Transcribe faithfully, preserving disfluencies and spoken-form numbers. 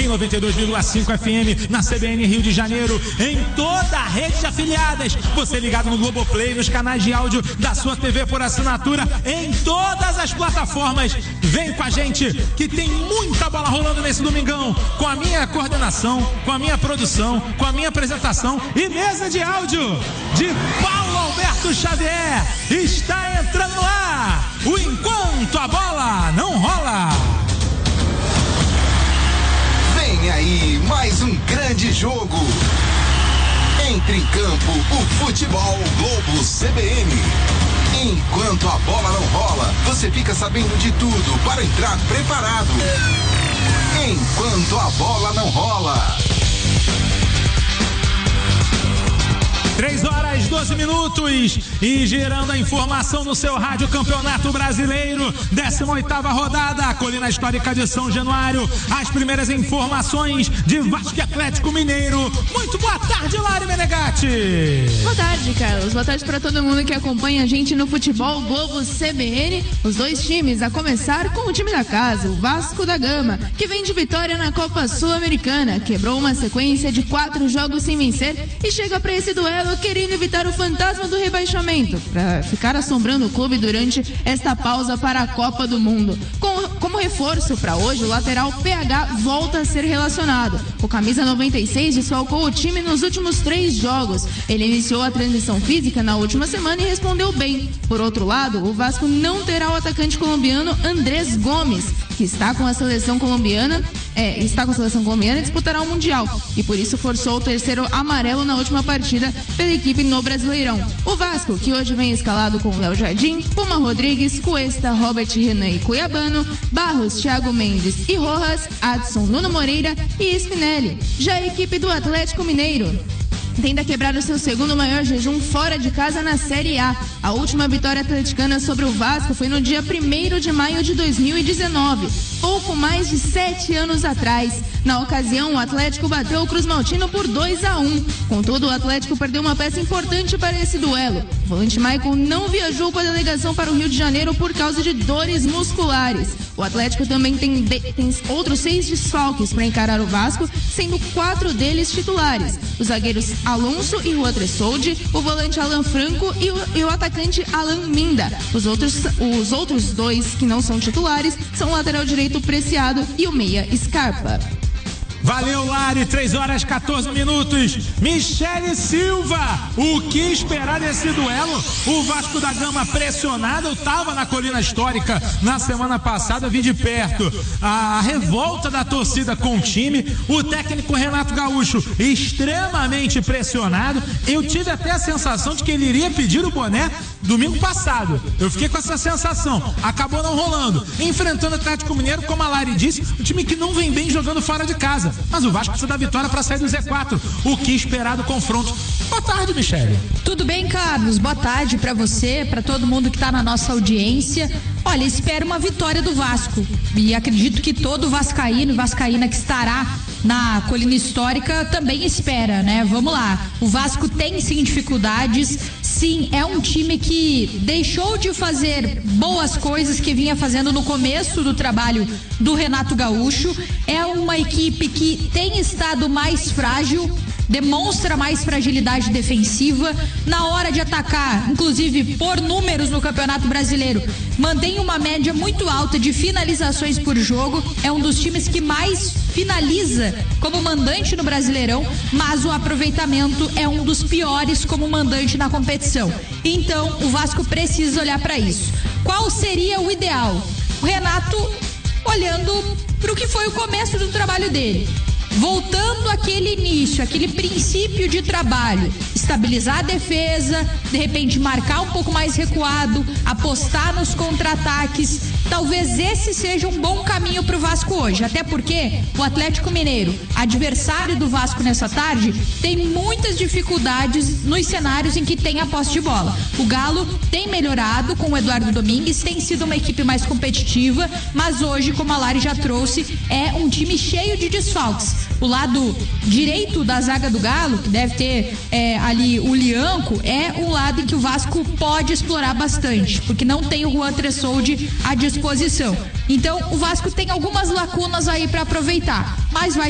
em noventa e dois vírgula cinco F M, na C B N Rio de Janeiro, em toda a rede de afiliadas. Você ligado no Globoplay, nos canais de áudio da sua T V por assinatura, em todas as plataformas. Vem com a gente que tem muita bola rolando nesse domingão, com a minha coordenação, com a minha produção, com a minha apresentação e mesa de áudio de Paulo Alberto Xavier. Está entrando no ar o Enquanto a Bola Não Rola. Vem aí mais um grande jogo. Entre em campo o Futebol Globo C B N. Enquanto a bola não rola, você fica sabendo de tudo para entrar preparado. Enquanto a bola não rola. três horas, doze minutos e girando a informação no seu rádio Campeonato Brasileiro, décima oitava rodada, Colina Histórica de São Januário. As primeiras informações de Vasco e Atlético Mineiro. Muito boa tarde, Lari Menegatti. Boa tarde, Carlos. Boa tarde para todo mundo que acompanha a gente no Futebol Globo C B N. Os dois times, a começar com o time da casa, o Vasco da Gama, que vem de vitória na Copa Sul-Americana. Quebrou uma sequência de quatro jogos sem vencer e chega para esse duelo querendo evitar o fantasma do rebaixamento, para ficar assombrando o clube durante esta pausa para a Copa do Mundo. Com, como reforço para hoje, o lateral P H volta a ser relacionado. O camisa noventa e seis desfalcou o time nos últimos três jogos. Ele iniciou a transição física na última semana e respondeu bem. Por outro lado, o Vasco não terá o atacante colombiano Andrés Gomes, que está com a seleção colombiana, é, está com a seleção colombiana e disputará o Mundial. E por isso forçou o terceiro amarelo na última partida pela equipe no Brasileirão. O Vasco, que hoje vem escalado com Léo Jardim, Puma Rodrigues, Cuesta, Robert Renan e Cuiabano, Barros, Thiago Mendes e Rojas, Adson, Nuno Moreira e Spinelli. Já a equipe do Atlético Mineiro tenta quebrar o seu segundo maior jejum fora de casa na Série A. A última vitória atleticana sobre o Vasco foi no dia primeiro de maio de dois mil e dezenove, pouco mais de sete anos atrás. Na ocasião, o Atlético bateu o Cruz Maltino por dois a um. Contudo, o Atlético perdeu uma peça importante para esse duelo. O volante Maicon não viajou com a delegação para o Rio de Janeiro por causa de dores musculares. O Atlético também tem, de, tem outros seis desfalques para encarar o Vasco, sendo quatro deles titulares. Os zagueiros Alonso e Juan Tresoldi, o volante Alan Franco e o, e o atacante Alan Minda. Os outros, os outros dois que não são titulares são o lateral direito Preciado e o meia Scarpa. Valeu, Lari, três horas, quatorze minutos. Michele Silva, o que esperar desse duelo? O Vasco da Gama pressionado, eu tava na Colina Histórica na semana passada, vi de perto a revolta da torcida com o time, o técnico Renato Gaúcho extremamente pressionado. Eu tive até a sensação de que ele iria pedir o boné domingo passado. Eu fiquei com essa sensação, acabou não rolando. Enfrentando o Atlético Mineiro, como a Lari disse, um time que não vem bem jogando fora de casa. Mas o Vasco precisa da vitória para sair do Z quatro. O que esperar do confronto? Boa tarde, Michele. Tudo bem, Carlos? Boa tarde para você, para todo mundo que está na nossa audiência. Olha, espero uma vitória do Vasco. E acredito que todo vascaíno e vascaína que estará na Colina Histórica também espera, né? Vamos lá. O Vasco tem sim dificuldades. Sim, é um time que deixou de fazer boas coisas que vinha fazendo no começo do trabalho do Renato Gaúcho. É uma equipe que tem estado mais frágil, demonstra mais fragilidade defensiva na hora de atacar, inclusive por números no Campeonato Brasileiro. Mantém uma média muito alta de finalizações por jogo, é um dos times que mais finaliza como mandante no Brasileirão, mas o aproveitamento é um dos piores como mandante na competição. Então, o Vasco precisa olhar para isso. Qual seria o ideal? O Renato olhando para o que foi o começo do trabalho dele, voltando àquele início, aquele princípio de trabalho, estabilizar a defesa, de repente marcar um pouco mais recuado, apostar nos contra-ataques. Talvez esse seja um bom caminho para o Vasco hoje, até porque o Atlético Mineiro, adversário do Vasco nessa tarde, tem muitas dificuldades nos cenários em que tem a posse de bola. O Galo tem melhorado com o Eduardo Domingues, tem sido uma equipe mais competitiva, mas hoje, como a Lari já trouxe, é um time cheio de desfalques. O lado direito da zaga do Galo, que deve ter é, ali o Lianco, é um lado em que o Vasco pode explorar bastante, porque não tem o Juan Tresoldi à disposição. Então o Vasco tem algumas lacunas aí para aproveitar, mas vai